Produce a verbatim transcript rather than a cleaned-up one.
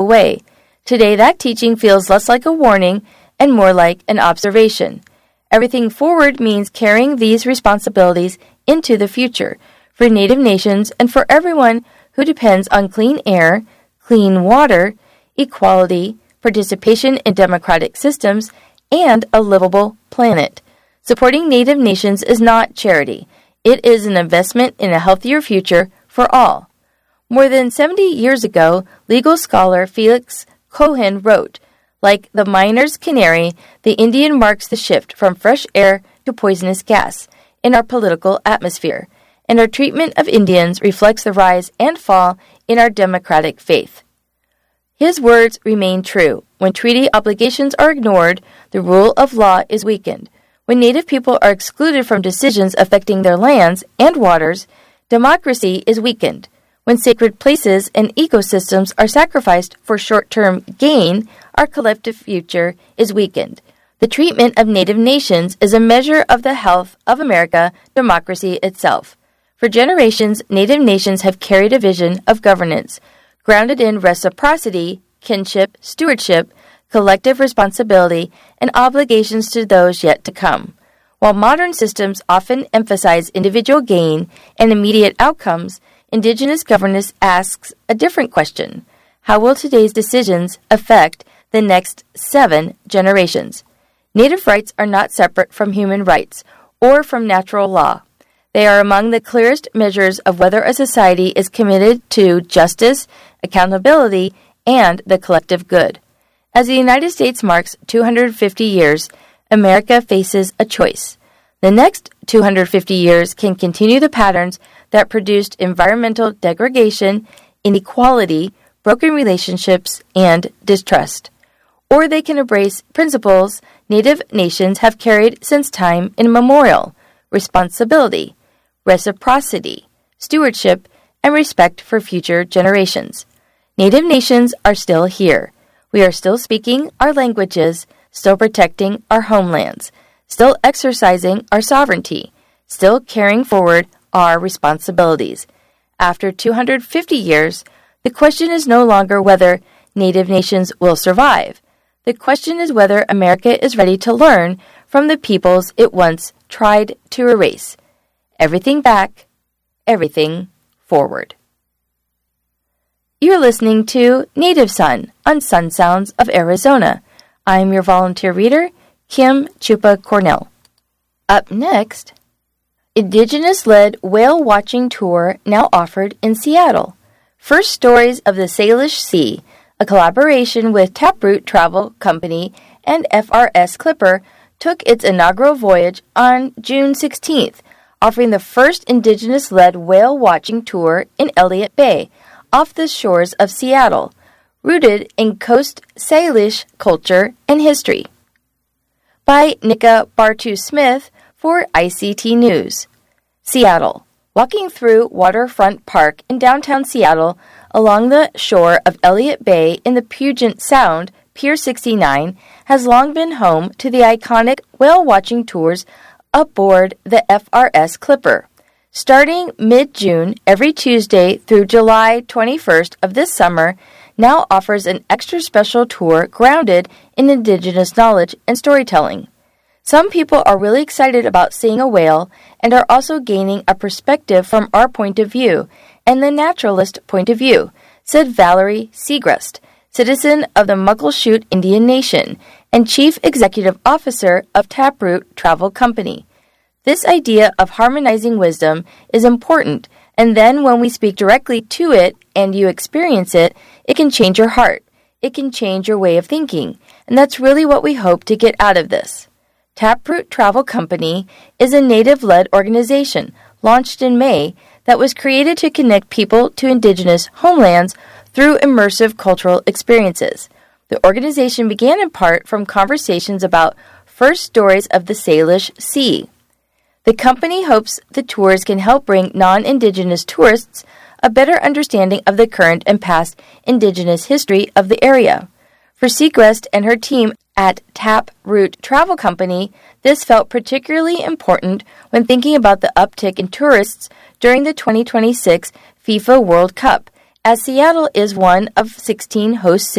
way. Today, that teaching feels less like a warning and more like an observation. Everything forward means carrying these responsibilities into the future for Native nations and for everyone who depends on clean air, clean water, equality, participation in democratic systems, and a livable planet. Supporting Native nations is not charity. It is an investment in a healthier future for all. More than seventy years ago, legal scholar Felix Cohen wrote, "Like the miner's canary, the Indian marks the shift from fresh air to poisonous gas in our political atmosphere, and our treatment of Indians reflects the rise and fall in our democratic faith." His words remain true. When treaty obligations are ignored, the rule of law is weakened. When Native people are excluded from decisions affecting their lands and waters, democracy is weakened. When sacred places and ecosystems are sacrificed for short-term gain, our collective future is weakened. The treatment of Native nations is a measure of the health of America, democracy itself. For generations, Native nations have carried a vision of governance, grounded in reciprocity, kinship, stewardship, collective responsibility, and obligations to those yet to come. While modern systems often emphasize individual gain and immediate outcomes, Indigenous governance asks a different question. How will today's decisions affect the next seven generations? Native rights are not separate from human rights or from natural law. They are among the clearest measures of whether a society is committed to justice, accountability, and the collective good. As the United States marks two hundred fifty years, America faces a choice. The next two hundred fifty years can continue the patterns that produced environmental degradation, inequality, broken relationships, and distrust. Or they can embrace principles Native nations have carried since time immemorial: responsibility, reciprocity, stewardship, and respect for future generations. Native nations are still here. We are still speaking our languages, still protecting our homelands, still exercising our sovereignty, still carrying forward our responsibilities. After two hundred fifty years, the question is no longer whether Native nations will survive. The question is whether America is ready to learn from the peoples it once tried to erase. Everything back, everything forward. You're listening to Native Son on Sun Sounds of Arizona. I'm your volunteer reader, Kim Chupa Cornell. Up next, Indigenous-led whale watching tour now offered in Seattle. First Stories of the Salish Sea, a collaboration with Taproot Travel Company and F R S Clipper, took its inaugural voyage on June sixteenth, offering the first Indigenous-led whale watching tour in Elliott Bay, off the shores of Seattle, rooted in Coast Salish culture and history. By Nika Bartu-Smith for I C T News. Seattle. Walking through Waterfront Park in downtown Seattle along the shore of Elliott Bay in the Puget Sound, Pier sixty-nine has long been home to the iconic whale-watching tours aboard the F R S Clipper. Starting mid-June, every Tuesday through July twenty-first of this summer, now offers an extra special tour grounded in Indigenous knowledge and storytelling. Some people are really excited about seeing a whale and are also gaining a perspective from our point of view and the naturalist point of view, said Valerie Segrest, citizen of the Muckleshoot Indian Nation and Chief Executive Officer of Taproot Travel Company. This idea of harmonizing wisdom is important, and then when we speak directly to it and you experience it, it can change your heart. It can change your way of thinking, and that's really what we hope to get out of this. Taproot Travel Company is a Native-led organization launched in May that was created to connect people to Indigenous homelands through immersive cultural experiences. The organization began in part from conversations about First Stories of the Salish Sea. The company hopes the tours can help bring non-Indigenous tourists a better understanding of the current and past Indigenous history of the area. For Segrest and her team at Taproot Travel Company, this felt particularly important when thinking about the uptick in tourists during the twenty twenty-six FIFA World Cup, as Seattle is one of sixteen host cities